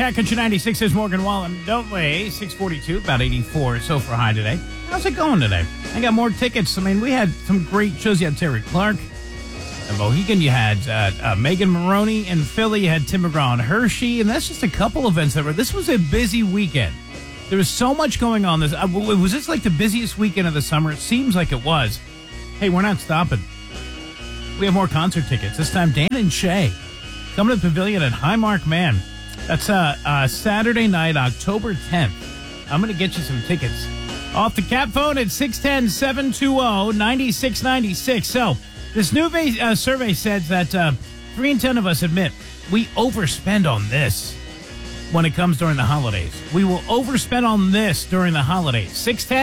Cat Country 96 is Morgan Wallen. Don't wait. 642, about 84 so far high today. How's it going today? I got more tickets. I mean, we had some great shows. You had Terry Clark in Mohegan. You had Megan Maroney in Philly. You had Tim McGraw and Hershey. And that's just a couple events that were. This was a busy weekend. There was so much going on. Was this like the busiest weekend of the summer? It seems like it was. Hey, we're not stopping. We have more concert tickets. This time, Dan and Shay coming to the Pavilion at Highmark Man. That's Saturday night, October 10th. I'm going to get you some tickets. Off the Cat phone at 610-720-9696. So, this new survey says that 3 in 10 of us admit we overspend on this when it comes during the holidays. We will overspend on this during the holidays.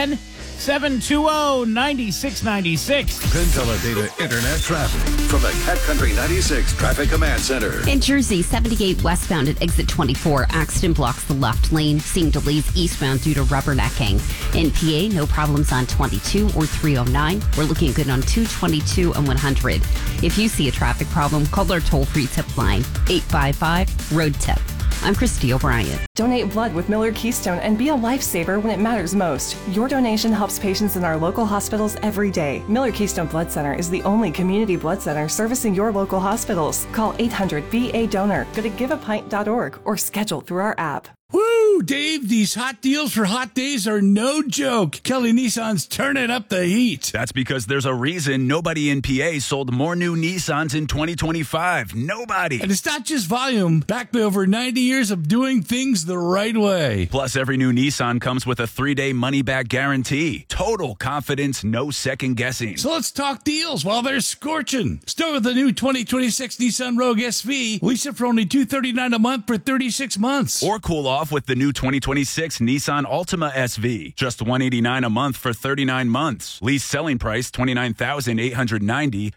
610-720-9696. PenTeleData Internet traffic from the Cat Country 96 Traffic Command Center. In Jersey, 78 westbound at exit 24. Accident blocks the left lane. Seeing delays eastbound due to rubbernecking. In PA, no problems on 22 or 309. We're looking good on 222 and 100. If you see a traffic problem, call our toll-free tip line, 855-ROAD-TIP. I'm Christy O'Brien. Donate blood with Miller Keystone and be a lifesaver when it matters most. Your donation helps patients in our local hospitals every day. Miller Keystone Blood Center is the only community blood center servicing your local hospitals. Call 800-VA-DONOR. Go to giveapint.org or schedule through our app. Woo, Dave, these hot deals for hot days are no joke. Kelly Nissan's turning up the heat. That's because there's a reason nobody in PA sold more new Nissans in 2025. Nobody. And it's not just volume. Backed by over 90 years of doing things the right way. Plus, every new Nissan comes with a 3-day money-back guarantee. Total confidence, no second guessing. So let's talk deals while they're scorching. Start with the new 2026 Nissan Rogue SV. Lease it for only $239 a month for 36 months. Or cool off with the new 2026 Nissan Altima SV. Just $189 a month for 39 months. Lease selling price $29,890,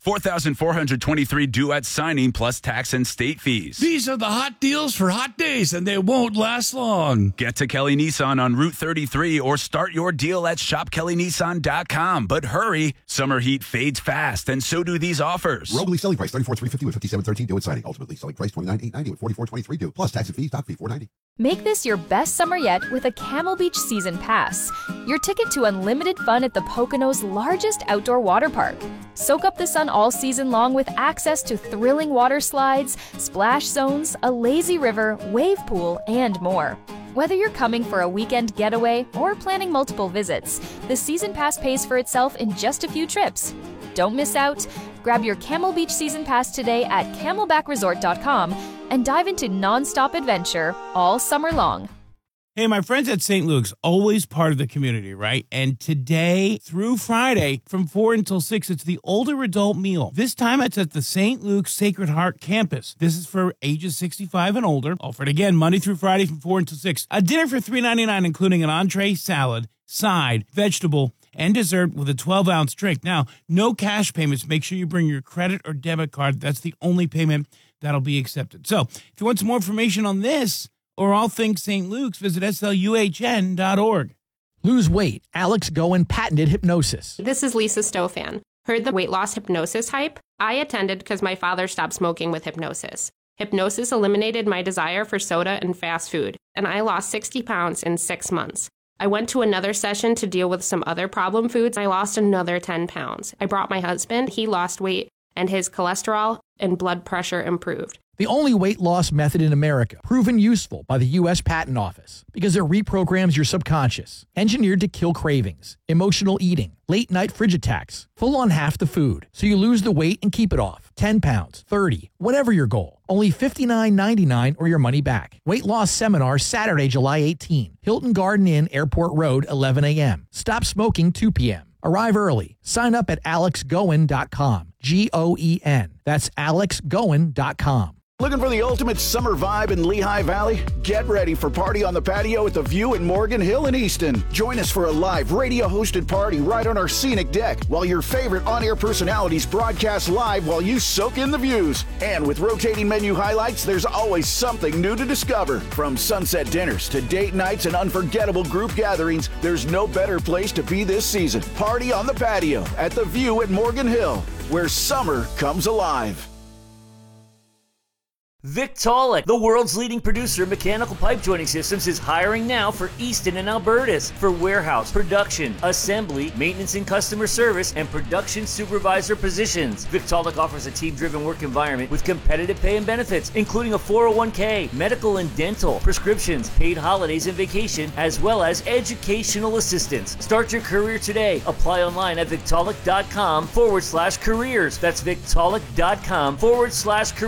$4,423 due at signing plus tax and state fees. These are the hot deals for hot days, and they won't last long. Get to Kelly Nissan on Route 33 or start your deal at shopkellynissan.com. But hurry, summer heat fades fast, and so do these offers. Rogue lease selling price $34,350 with $57,13 due at signing. Ultimately selling price $29,890 with $44,23 due plus tax and fees. Doc fee $490. Make this your best summer yet with a Camel Beach Season Pass, your ticket to unlimited fun at the Poconos' largest outdoor water park. Soak up the sun all season long with access to thrilling water slides, splash zones, a lazy river, wave pool, and more. Whether you're coming for a weekend getaway or planning multiple visits, the Season Pass pays for itself in just a few trips. Don't miss out. Grab your Camel Beach Season Pass today at camelbackresort.com and dive into non-stop adventure all summer long. Hey, my friends at St. Luke's, always part of the community, right? And today through Friday from 4 until 6, it's the older adult meal. This time it's at the St. Luke's Sacred Heart campus. This is for ages 65 and older. Offered again Monday through Friday from 4 until 6. A dinner for $3.99, including an entree, salad, side, vegetable, and dessert with a 12-ounce drink. Now, no cash payments. Make sure you bring your credit or debit card. That's the only payment that'll be accepted. So, if you want some more information on this or all things St. Luke's, visit sluhn.org. Lose weight. Alex Goen patented hypnosis. This is Lisa Stofan. Heard the weight loss hypnosis hype? I attended because my father stopped smoking with hypnosis. Hypnosis eliminated my desire for soda and fast food, and I lost 60 pounds in 6 months. I went to another session to deal with some other problem foods. I lost another 10 pounds. I brought my husband. He lost weight, and his cholesterol and blood pressure improved. The only weight loss method in America, proven useful by the U.S. Patent Office, because it reprograms your subconscious, engineered to kill cravings, emotional eating, late-night fridge attacks, full on half the food, so you lose the weight and keep it off. 10 pounds, 30, whatever your goal. Only $59.99 or your money back. Weight loss seminar Saturday, July 18. Hilton Garden Inn, Airport Road, 11 a.m. Stop smoking 2 p.m. Arrive early. Sign up at alexgoen.com. Goen. That's alexgoen.com. Looking for the ultimate summer vibe in Lehigh Valley? Get ready for Party on the Patio at the View in Morgan Hill and Easton. Join us for a live radio-hosted party right on our scenic deck while your favorite on-air personalities broadcast live while you soak in the views. And with rotating menu highlights, there's always something new to discover. From sunset dinners to date nights and unforgettable group gatherings, there's no better place to be this season. Party on the Patio at the View at Morgan Hill, where summer comes alive. Victaulic, the world's leading producer of mechanical pipe joining systems, is hiring now for Easton and Albertus for warehouse, production, assembly, maintenance and customer service, and production supervisor positions. Victaulic offers a team-driven work environment with competitive pay and benefits, including a 401k, medical and dental, prescriptions, paid holidays and vacation, as well as educational assistance. Start your career today. Apply online at victaulic.com/careers. That's victaulic.com/careers.